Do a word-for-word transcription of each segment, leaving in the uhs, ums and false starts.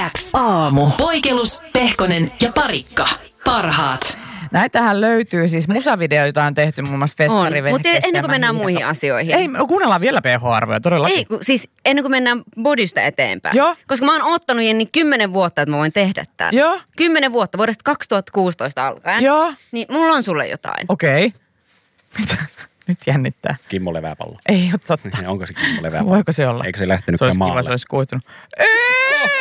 X aamu. Poikelus, Pehkonen ja Parikka. Parhaat. Näitähän löytyy siis musavideoita on tehty muun muassa festarivehkeistä. Mutta ennen kuin mennään muihin asioihin. Ei, kuunnellaan vielä P H-arvoja todellakin. Ei, siis ennen kuin mennään bodysta eteenpäin. Joo. Koska mä oon ottanut Jenni kymmenen vuotta, että mä voin tehdä tämän. Joo. Kymmenen vuotta, vuodesta kaksituhattakuusitoista alkaen. Joo. Niin mulla on sulle jotain. Okei. Okay. Mitä? Nyt jännittää. Kimmo Leväpallo. Ei ole totta. Onko se Kimmo Leväpallo? Voiko se olla? Eikö se lähtenytkään maalle? Se olisi kiva, se olisi kuihtunut. Ei!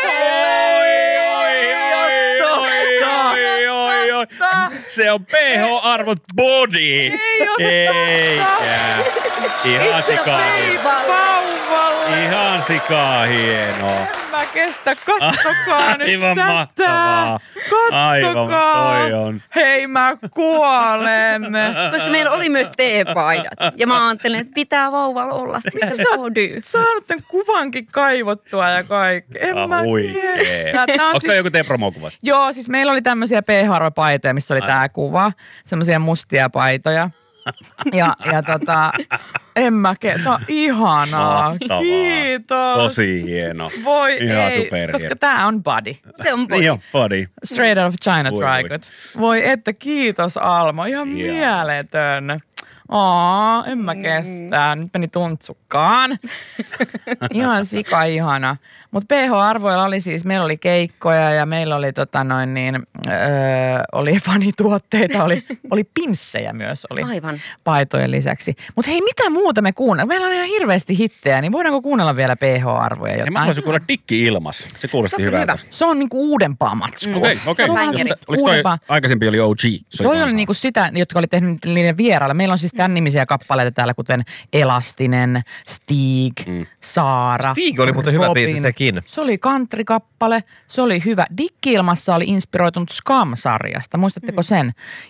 Se on P H-arvot body. Ei ole Eikä. Ihan sikaa hienoa. Ihan sikaa hienoa. En mä kestä. Kattokaa nyt Aivan tätä. mahtavaa. Kattokaa. Aivan, toi on. Hei, mä kuolen. Koska meillä oli myös teepaidat. Ja mä ajattelin, että pitää vauvalla olla siis body. Saanut tämän kuvankin kaivottua ja kaikki. En Ah, mä huikee. kestä. Tää on Onko siis- joku teidän promokuvasta? Joo, siis meillä oli tämmöisiä P H-paitoja, missä oli tää kuva. Semmoisia mustia paitoja. Ja, ja tota, en mä ke- tää on ihanaa. Mahtavaa. Kiitos. Tosi hieno. Voi Ihan ei, superhieno. koska tää on body. Se on body. Niin on body. Straight out of China Voi, Tricot. Voi että kiitos Alma, ihan Hieno. mieletön. Aa, en mä kestä. Nyt meni tuntsukkaan. Ihan sika ihana. Mutta P H-arvoilla oli siis, meillä oli keikkoja ja meillä oli tota noin niin, öö, oli fanituotteita, oli, oli pinssejä myös oli Aivan. paitojen lisäksi. Mutta hei, mitä muuta me kuunnellaan? Meillä on ihan hirveästi hittejä, niin voidaanko kuunnella vielä P H-arvoja Ja jotain? mä haluaisin kuulla Dikki Ilmas. Se kuulosti Se on hyvältä. hyvä. Se on niinku uudempaa matskua. Okei, okei. Se on vähän bängeri. Oliko toi uudempaa. aikaisempi oli O G? Se Toi ihan- oli niinku sitä, jotka oli tehnyt niiden vierailla. Meillä on siis tämän nimisiä kappaleita täällä, kuten Elastinen, Stig, Mm. Saara. Stig oli muuten hyvä Robin. biisi sekin. Se oli country-kappale, se oli hyvä. Dikki-ilmassa oli inspiroitunut Skam-sarjasta, muistatteko sen?